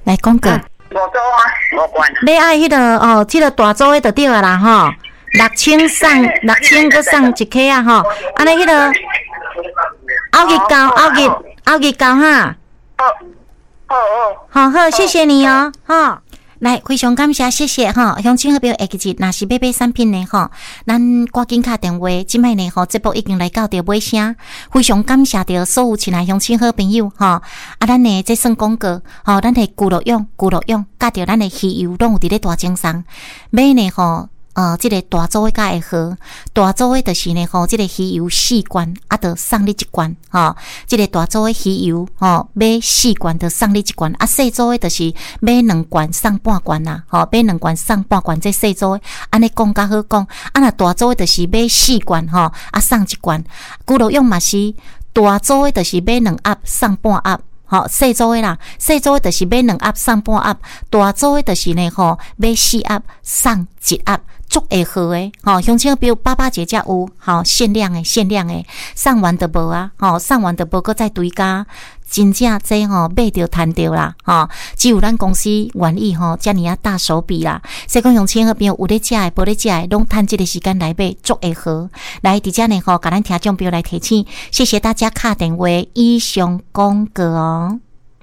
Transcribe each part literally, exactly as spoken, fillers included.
来讲个。 无做啊，无关。 你爱迄、那个哦，迄、那个大组的就对了啦吼，六千送六千个送一克啊吼，安尼迄个后日交后日后日交哈。 好，好好， 好好，谢谢你哦，哈。来，非常感谢，谢谢哈！乡亲好朋友，下一日若是要买产品呢吼，咱赶紧打电话。即摆呢吼，节目已经来到着尾声，非常感谢着所有亲爱乡亲好朋友吼。啊，咱呢这算广告吼，咱的咕噜用咕噜用，甲着咱的鱼油拢有伫咧大精商，买呢吼。呃，这个大组的甲会好，大组的就是呢吼，这个鱼油四罐，啊，得送你一罐，吼，这个大组的鱼油，吼，买四罐得送你一罐，啊，小组的就是买两罐送半罐啦，吼，买两罐送半罐，这小组的，安尼讲较好讲，啊，那大组的就是买四罐，吼，啊，送一罐，咕噜用嘛是，大组的就是买两盒送半盒。好，小组的啦，小组的就是买两盒送半盒，大组的就是呢吼买四盒送一盒，足会好诶。吼，乡亲比如爸爸节才有，吼限量诶，限量诶，送完就无啊，吼送完就无搁再追加。真正这吼买着赚着啦，吼只有咱公司愿意吼遮尔啊大手笔啦。所以讲乡亲好朋友有咧食诶，无咧食诶，拢趁这个时间来买，足会好。来伫遮呢吼，甲咱听众朋友来提醒，谢谢大家敲电话以上广告哦。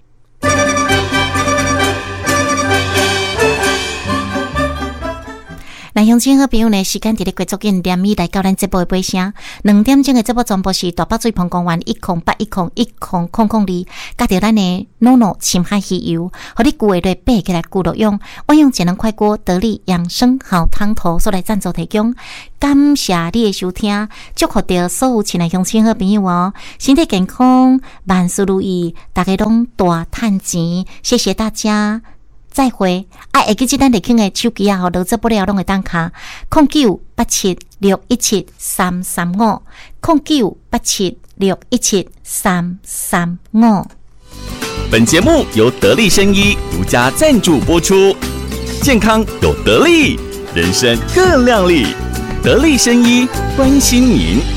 那乡亲好朋友呢，时间伫咧过足紧，连咪来到咱节目的尾声。两点钟的节目全部是大北水澎公园一空八一空一空空空二，加着咱的诺诺深海鱼油，互你久下来爬起来久落用。我用节能快锅得力养生好汤头所来赞助提供，感谢你的收听，祝福着所有亲爱乡亲好朋友哦，身体健康，万事如意，大家拢大赚钱，谢谢大家。再会，啊，会记即咱立庆的手机啊，吼，落做不了拢会当卡，零九八七六一七三三五，零九八七六一七三三五。 本节目由得力生医独家赞助播出，健康有得力，人生更亮丽。得力生医关心您。